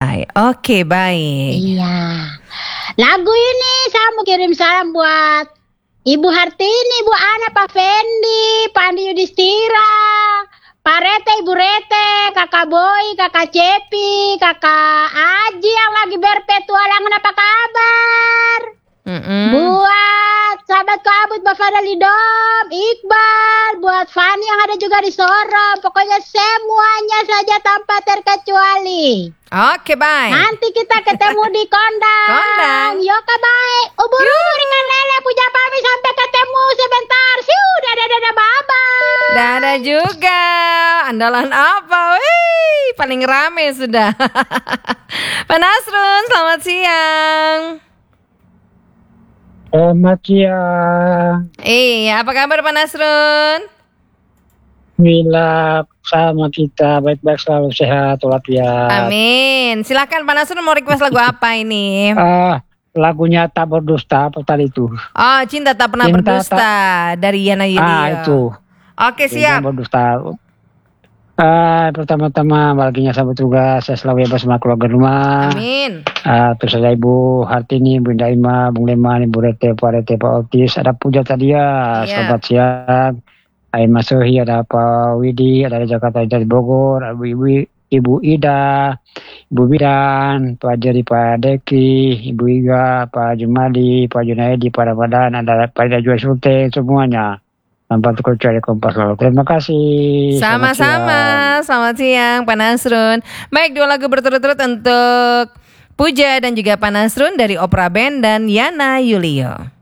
Bye. Oke, baik. Iya. Lagu ini saya mau kirim salam buat Ibu Hartini, Ibu Ana, Pak Fendi, Pak Andi Yudhistira, Pak Rete, Ibu Rete, Kakak Boy, Kakak Cepi, Kakak Aji yang lagi berpetualangan, apa kabar? Buat sahabat kabut Bapak Dalidom, Iqbal, buat Fani yang ada juga di Sorong, pokoknya semuanya saja tanpa terkecuali. Oke, baik. Nanti kita ketemu di kondang. Yoka baik. Ubur-ubur ikan lele puja pami sampai ketemu sebentar. Siu, dadah bye-bye. Dadah juga. Andalan apa? Wih, paling rame sudah. Pak Nasrun, selamat siang. Selamat siang. Iya, apa kabar Pak Nasrun? Alhamdulillah sama kita baik-baik, selalu sehat walafiat. Amin. Silakan Pak Nasrun, mau request lagu apa ini? Lagunya Tak Berdusta apa tadi itu? Oh, Cinta Tak Pernah Berdusta dari Yana Yulio. Itu. Oke, siap. Tak Berdusta. Pertama-tama baginya sahabat tugas, saya selalu bebas sama keluarga rumah. Amin. Terus ada Ibu Hartini, Bunda Ima, Bung Leman, Ibu Rete, Pak Rete, Pak Otis, ada Puja Tadia. Selamat siang. Aima Sohi, ada Pak Widi, ada Jakarta dari Bogor, Ibu Ida, Ibu Bidan, Pak Jari, Pak Deki, Ibu Iga, Pak Jumadi, Pak Junaidi, Pak Ramadan, ada Pak Ida Jual Sulte, semuanya. Tanpa terkecuali Kompas Lalu. Terima kasih. Sama-sama. Selamat siang Pak Nasrun. Baik, 2 lagu berturut-turut untuk Puja dan juga Pak Nasrun dari Opera Band dan Yana Yulio.